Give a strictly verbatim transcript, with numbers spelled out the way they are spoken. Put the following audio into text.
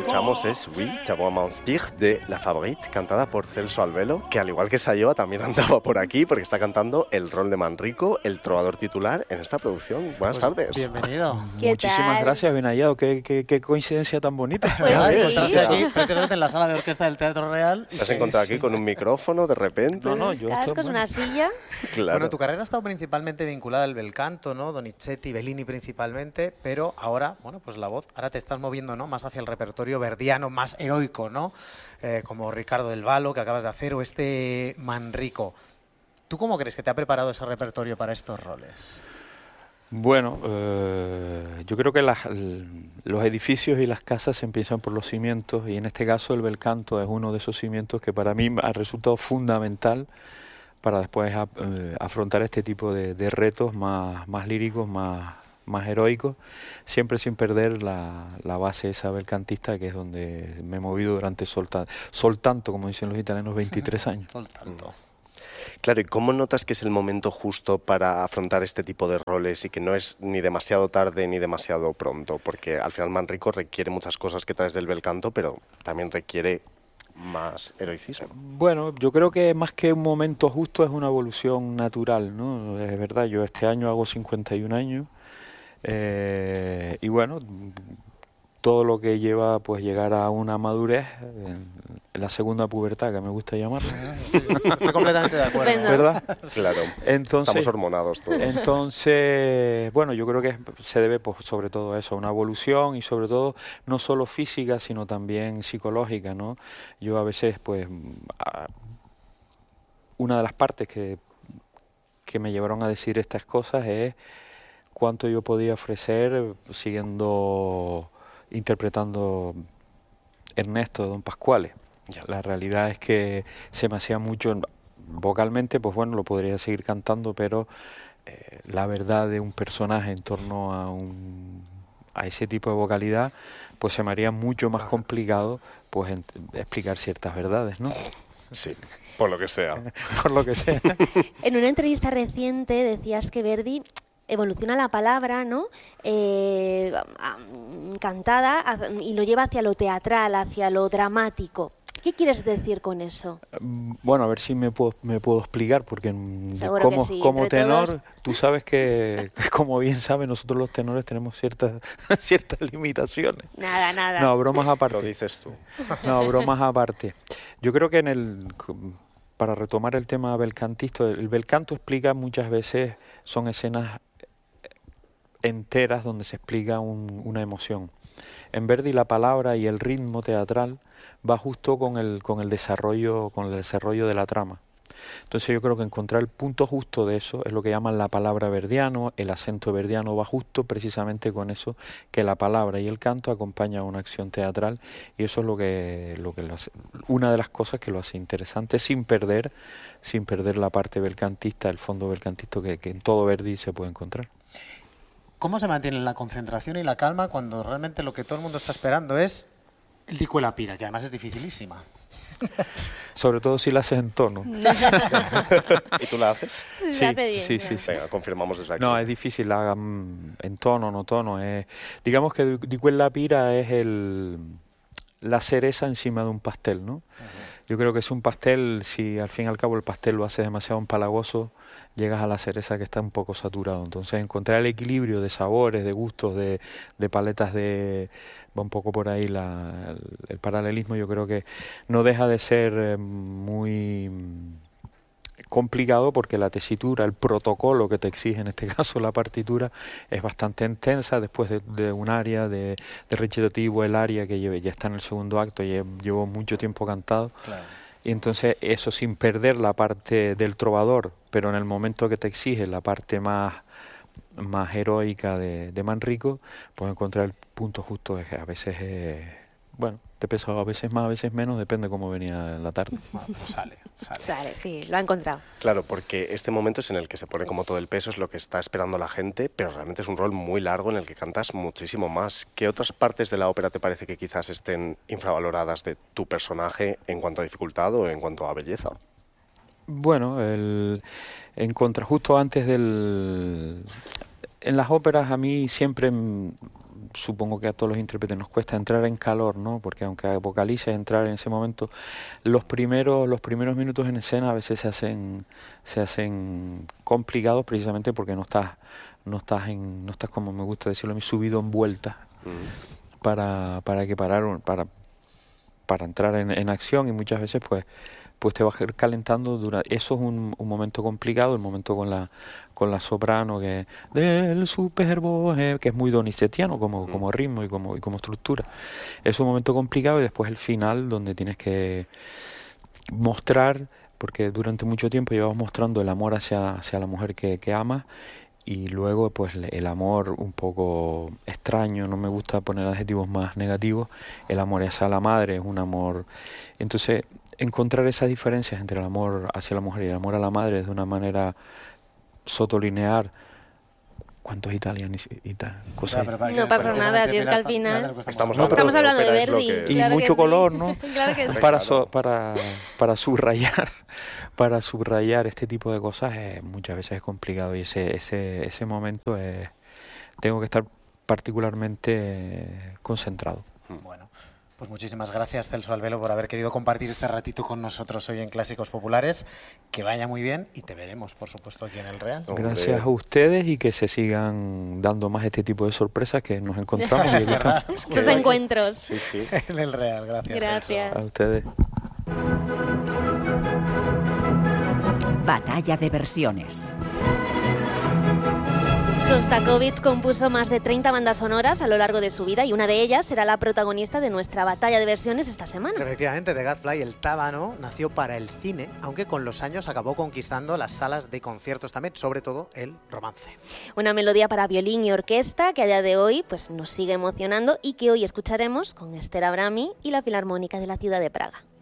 escuchamos es Oui, je m'inspire de La Favorite, cantada por Celso Albelo, que al igual que Sayoa también andaba por aquí porque está cantando el rol de Manrico, el trovador titular en esta producción. Buenas Pues, tardes. Bienvenido. Muchísimas tal? gracias, bien hallado. Qué, qué, qué coincidencia tan bonita. Pues Ya, sí. encontrarse aquí, precisamente en la sala de orquesta del Teatro Real. ¿Te has encontrado aquí con un micrófono de repente? No, no, yo ¿Estás esto- con una silla? Claro. Bueno, tu carrera ha estado principalmente vinculada al bel canto, ¿no? Donizetti, Bellini principalmente, pero ahora, bueno, pues la voz, ahora te estás moviendo, ¿no? Más hacia el repertorio verdiano, más heroico, ¿no? Eh, como Ricardo del Valo, que acabas de hacer, o este Manrico. ¿Tú cómo crees que te ha preparado ese repertorio para estos roles? Bueno, eh, yo creo que las- l- los edificios y las casas se empiezan por los cimientos, y en este caso el bel canto es uno de esos cimientos que para mí ha resultado fundamental para después a- eh, afrontar este tipo de, de retos más, más líricos, más, más heroicos, siempre sin perder la, la base esa belcantista, que es donde me he movido durante solta, soltanto, como dicen los italianos, veintitrés años. Soltanto. Claro, ¿y cómo notas que es el momento justo para afrontar este tipo de roles y que no es ni demasiado tarde ni demasiado pronto? Porque al final Manrico requiere muchas cosas que traes del bel canto, pero también requiere más heroicismo. Bueno, yo creo que más que un momento justo es una evolución natural, ¿no? Es verdad, yo este año hago cincuenta y un años, eh, y bueno, todo lo que lleva pues llegar a una madurez, en, en la segunda pubertad, que me gusta llamarla, Estoy completamente de acuerdo. Estupendo. ¿verdad? Claro, Entonces, estamos hormonados todos. Entonces, bueno, yo creo que se debe pues, sobre todo a eso, a una evolución, y sobre todo no solo física, sino también psicológica, ¿no? Yo a veces, pues, a- una de las partes que, que me llevaron a decir estas cosas es cuánto yo podía ofrecer siguiendo interpretando Ernesto de Don Pasquale. La realidad es que se me hacía mucho vocalmente, pues bueno, lo podría seguir cantando, pero eh, la verdad de un personaje en torno a un a ese tipo de vocalidad, pues se me haría mucho más complicado pues ent- explicar ciertas verdades, ¿no? Sí, por lo que sea. Por lo que sea. En una entrevista reciente decías que Verdi evoluciona la palabra, ¿no? Eh, a- cantada a- y lo lleva hacia lo teatral, hacia lo dramático. ¿Qué quieres decir con eso? Bueno, a ver si me puedo, me puedo explicar, porque mm, Seguro como, que sí, como entre tenor, todos. tú sabes que, como bien sabes, nosotros los tenores tenemos ciertas, ciertas limitaciones. Nada, nada. No, bromas Lo aparte. dices tú. No, bromas aparte. Yo creo que en el, para retomar el tema belcantisto, el belcanto explica muchas veces, son escenas enteras donde se explica un- una emoción. En Verdi la palabra y el ritmo teatral va justo con el, con el desarrollo, con el desarrollo de la trama. Entonces yo creo que encontrar el punto justo de eso es lo que llaman la palabra verdiano, el acento verdiano va justo precisamente con eso, que la palabra y el canto acompañan a una acción teatral, y eso es lo que, lo que lo hace, una de las cosas que lo hace interesante, sin perder, sin perder la parte belcantista, el fondo belcantista que, que en todo Verdi se puede encontrar. ¿Cómo se mantiene la concentración y la calma cuando realmente lo que todo el mundo está esperando es el dico y la pira, que además es dificilísima? Sobre todo si la haces en tono. ¿Y tú la haces? Se Sí, hace bien, sí, ya. sí, sí. Venga, confirmamos desde aquí. No, es difícil, la, mm, en tono, no tono. Es, digamos que di- Dico en la pira es el, la cereza encima de un pastel, ¿no? Yo creo que es un pastel, si al fin y al cabo el pastel lo hace demasiado empalagoso, llegas a la cereza que está un poco saturado. Entonces encontrar el equilibrio de sabores, de gustos, de, de paletas, de va un poco por ahí la, el, el paralelismo. Yo creo que no deja de ser eh, muy complicado, porque la tesitura, el protocolo que te exige en este caso la partitura, es bastante intensa. Después de, de un área de, de recitativo, el área que lleve, ya está en el segundo acto, ya llevo mucho tiempo cantado. Claro. Y entonces eso sin perder la parte del trovador, pero en el momento que te exige la parte más, más heroica de, de Manrico, pues encontrar el punto justo es que a veces, eh, bueno, te pesa a veces más, a veces menos, depende cómo venía en la tarde. Bueno, pues sale, sale. Sale, sí, lo ha encontrado. Claro, porque este momento es en el que se pone como todo el peso, es lo que está esperando la gente, pero realmente es un rol muy largo en el que cantas muchísimo más. ¿Qué otras partes de la ópera te parece que quizás estén infravaloradas de tu personaje en cuanto a dificultad o en cuanto a belleza? Bueno, el, en contra, justo antes del... En las óperas a mí siempre mm, supongo que a todos los intérpretes nos cuesta entrar en calor, ¿no? Porque aunque vocalices, entrar en ese momento, los primeros los primeros minutos en escena a veces se hacen se hacen complicados precisamente porque no estás no estás en no estás como me gusta decirlo a mí subido en vuelta mm. para para que parar para para entrar en, en acción, y muchas veces pues pues te vas calentando durante, eso es un, un momento complicado, el momento con la con la soprano que del superbo, que es muy donistetiano como, mm. como ritmo y como y como estructura. Es un momento complicado, y después el final donde tienes que mostrar, porque durante mucho tiempo llevas mostrando el amor hacia, hacia la mujer que, que amas, y luego pues el amor un poco extraño, no me gusta poner adjetivos más negativos, el amor hacia la madre es un amor, entonces encontrar esas diferencias entre el amor hacia la mujer y el amor a la madre de una manera sotolinear. ¿Cuántos italianos y tal? Cosas. No pasa nada, tío, es que al final estamos, no, estamos hablando de Verdi. Que... Y claro mucho que color, sí. ¿no? Claro que sí. Para, so, para, para subrayar para subrayar este tipo de cosas es, muchas veces es complicado, y ese ese ese momento es, tengo que estar particularmente concentrado. Bueno, pues muchísimas gracias, Celso Albelo, por haber querido compartir este ratito con nosotros hoy en Clásicos Populares. Que vaya muy bien, y te veremos, por supuesto, aquí en el Real. Gracias a ustedes, y que se sigan dando más este tipo de sorpresas que nos encontramos. Y aquí estamos. Estos encuentros. Sí, sí. En el Real, gracias. Gracias. A ustedes. Batalla de versiones. Sostakovich compuso más de treinta bandas sonoras a lo largo de su vida, y una de ellas será la protagonista de nuestra batalla de versiones esta semana. Efectivamente, The Gadfly, el tábano, nació para el cine, aunque con los años acabó conquistando las salas de conciertos también, sobre todo el romance. Una melodía para violín y orquesta que a día de hoy pues, nos sigue emocionando, y que hoy escucharemos con Esther Abrami y la Filarmónica de la Ciudad de Praga.